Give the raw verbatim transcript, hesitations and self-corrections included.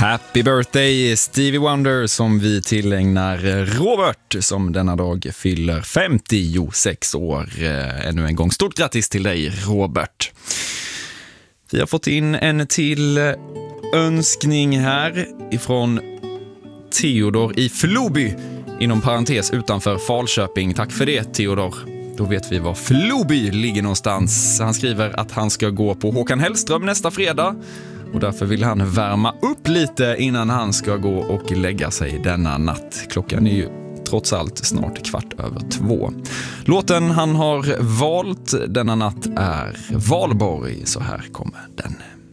Happy birthday Stevie Wonder som vi tillägnar Robert som denna dag fyller femtiosex år. Ännu en gång stort grattis till dig Robert. Vi har fått in en till önskning här ifrån Theodor i Floby inom parentes utanför Falköping. Tack för det Theodor. Då vet vi var Floby ligger någonstans. Han skriver att han ska gå på Håkan Hellström nästa fredag. Och därför vill han värma upp lite innan han ska gå och lägga sig denna natt. Klockan är ju trots allt snart kvart över två. Låten han har valt denna natt är Valborg. Så här kommer den.